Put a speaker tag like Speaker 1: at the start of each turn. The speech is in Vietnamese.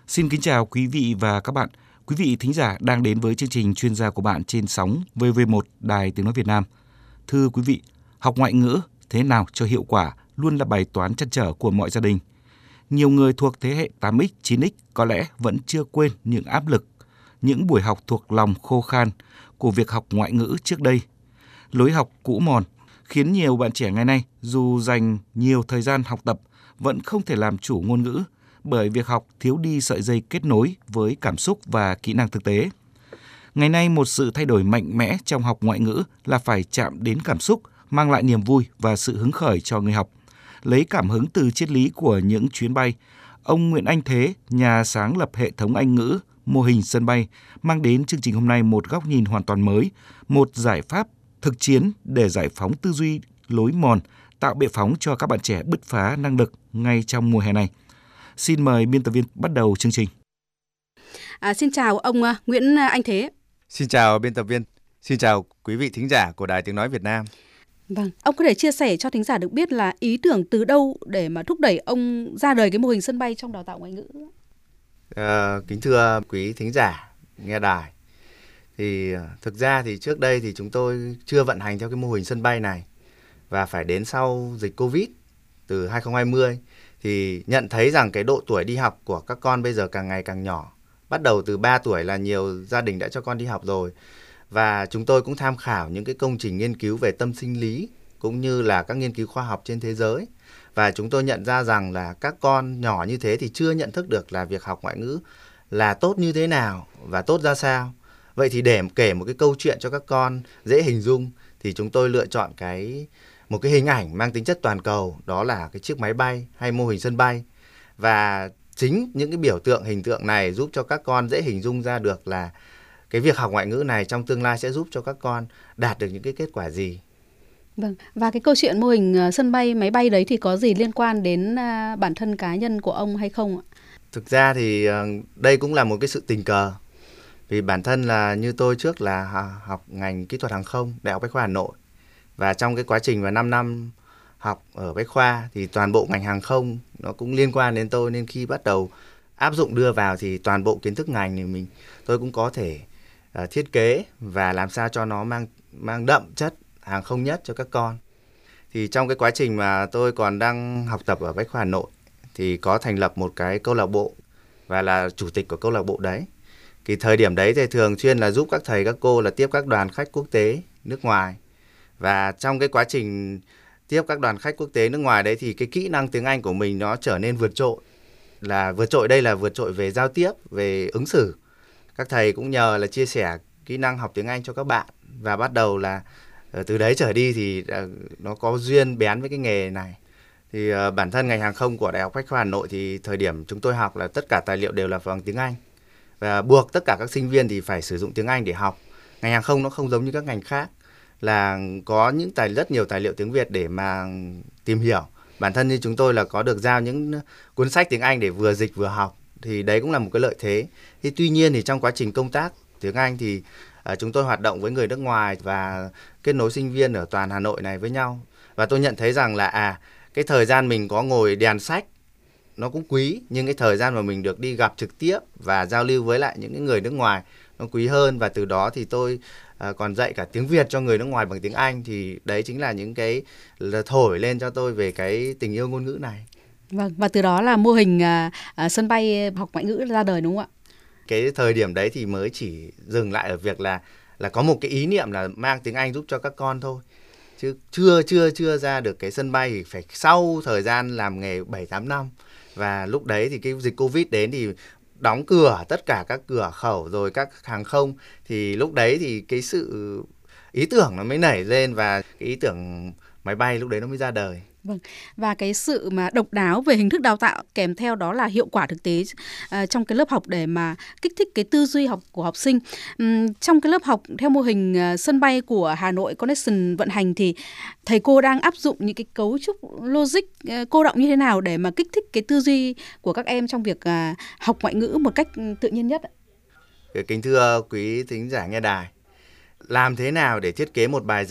Speaker 1: Xin kính chào quý vị và các bạn. Quý vị thính giả đang đến với chương trình chuyên gia của bạn trên sóng VV1 Đài Tiếng Nói Việt Nam. Thưa quý vị, học ngoại ngữ thế nào cho hiệu quả luôn là bài toán trăn trở của mọi gia đình. Nhiều người thuộc thế hệ 8X, 9X có lẽ vẫn chưa quên những áp lực, những buổi học thuộc lòng khô khan của việc học ngoại ngữ trước đây. Lối học cũ mòn khiến nhiều bạn trẻ ngày nay dù dành nhiều thời gian học tập vẫn không thể làm chủ ngôn ngữ bởi việc học thiếu đi sợi dây kết nối với cảm xúc và kỹ năng thực tế. Ngày nay một sự thay đổi mạnh mẽ trong học ngoại ngữ là phải chạm đến cảm xúc, mang lại niềm vui và sự hứng khởi cho người học. Lấy cảm hứng từ triết lý của những chuyến bay, ông Nguyễn Anh Thế, nhà sáng lập hệ thống Anh ngữ, mô hình sân bay, mang đến chương trình hôm nay một góc nhìn hoàn toàn mới, một giải pháp thực chiến để giải phóng tư duy lối mòn, tạo bệ phóng cho các bạn trẻ bứt phá năng lực ngay trong mùa hè này. Xin mời biên tập viên bắt đầu chương trình.
Speaker 2: Xin chào ông Nguyễn Anh Thế.
Speaker 3: Xin chào biên tập viên. Xin chào quý vị thính giả của Đài Tiếng Nói Việt Nam.
Speaker 2: Vâng, ông có thể chia sẻ cho thính giả được biết là ý tưởng từ đâu để mà thúc đẩy ông ra đời cái mô hình sân bay trong đào tạo ngoại ngữ?
Speaker 3: Kính thưa quý thính giả nghe đài. Thì thực ra thì trước đây thì chúng tôi chưa vận hành theo cái mô hình sân bay này, và phải đến sau dịch Covid từ 2020 thì nhận thấy rằng cái độ tuổi đi học của các con bây giờ càng ngày càng nhỏ. Bắt đầu từ 3 tuổi là nhiều gia đình đã cho con đi học rồi. Và chúng tôi cũng tham khảo những cái công trình nghiên cứu về tâm sinh lý cũng như là các nghiên cứu khoa học trên thế giới. Và chúng tôi nhận ra rằng là các con nhỏ như thế thì chưa nhận thức được là việc học ngoại ngữ là tốt như thế nào và tốt ra sao. Vậy thì để kể một cái câu chuyện cho các con dễ hình dung thì chúng tôi lựa chọn một cái hình ảnh mang tính chất toàn cầu, đó là cái chiếc máy bay hay mô hình sân bay. Và chính những cái biểu tượng hình tượng này giúp cho các con dễ hình dung ra được là cái việc học ngoại ngữ này trong tương lai sẽ giúp cho các con đạt được những cái kết quả gì.
Speaker 2: Vâng, và cái câu chuyện mô hình sân bay, máy bay đấy thì có gì liên quan đến bản thân cá nhân của ông hay không ạ?
Speaker 3: Thực ra thì đây cũng là một cái sự tình cờ. Vì bản thân là như tôi trước là học ngành kỹ thuật hàng không, Đại học Bách khoa Hà Nội. Và trong cái quá trình 5 năm học ở Bách khoa thì toàn bộ ngành hàng không nó cũng liên quan đến tôi, nên khi bắt đầu áp dụng đưa vào thì toàn bộ kiến thức ngành thì tôi cũng có thể thiết kế và làm sao cho nó mang đậm chất hàng không nhất cho các con. Thì trong cái quá trình mà tôi còn đang học tập ở Bách khoa Hà Nội thì có thành lập một cái câu lạc bộ và là chủ tịch của câu lạc bộ đấy. Thì thời điểm đấy thì thường xuyên là giúp các thầy các cô là tiếp các đoàn khách quốc tế nước ngoài. Và trong cái quá trình tiếp các đoàn khách quốc tế nước ngoài đấy thì cái kỹ năng tiếng Anh của mình nó trở nên vượt trội. Là vượt trội đây là vượt trội về giao tiếp, về ứng xử. Các thầy cũng nhờ là chia sẻ kỹ năng học tiếng Anh cho các bạn. Và bắt đầu là từ đấy trở đi thì nó có duyên bén với cái nghề này. Thì bản thân ngành hàng không của Đại học Bách khoa Hà Nội thì thời điểm chúng tôi học là tất cả tài liệu đều là bằng tiếng Anh. Và buộc tất cả các sinh viên thì phải sử dụng tiếng Anh để học. Ngành hàng không nó không giống như các ngành khác là có rất nhiều tài liệu tiếng Việt để mà tìm hiểu. Bản thân như chúng tôi là có được giao những cuốn sách tiếng Anh để vừa dịch vừa học. Thì đấy cũng là một cái lợi thế. Thì tuy nhiên thì trong quá trình công tác tiếng Anh thì chúng tôi hoạt động với người nước ngoài và kết nối sinh viên ở toàn Hà Nội này với nhau. Và tôi nhận thấy rằng là cái thời gian mình có ngồi đèn sách nó cũng quý, nhưng cái thời gian mà mình được đi gặp trực tiếp và giao lưu với lại những người nước ngoài nó quý hơn. Và từ đó thì tôi còn dạy cả tiếng Việt cho người nước ngoài bằng tiếng Anh. Thì đấy chính là những cái thổi lên cho tôi về cái tình yêu ngôn ngữ này.
Speaker 2: Vâng, và từ đó là mô hình sân bay học ngoại ngữ ra đời đúng không ạ?
Speaker 3: Cái thời điểm đấy thì mới chỉ dừng lại ở việc là có một cái ý niệm là mang tiếng Anh giúp cho các con thôi. Chứ chưa ra được cái sân bay thì phải sau thời gian làm nghề 7-8 năm. Và lúc đấy thì cái dịch Covid đến thì đóng cửa tất cả các cửa khẩu rồi các hàng không. Thì lúc đấy thì cái sự ý tưởng nó mới nảy lên và cái ý tưởng máy bay lúc đấy nó mới ra đời.
Speaker 2: Vâng, và cái sự mà độc đáo về hình thức đào tạo kèm theo đó là hiệu quả thực tế trong cái lớp học để mà kích thích cái tư duy học của học sinh. Trong cái lớp học theo mô hình sân bay của Hà Nội Connection vận hành thì thầy cô đang áp dụng những cái cấu trúc logic cô đọng như thế nào để mà kích thích cái tư duy của các em trong việc học ngoại ngữ một cách tự nhiên nhất?
Speaker 3: Kính thưa quý thính giả nghe đài, làm thế nào để thiết kế một bài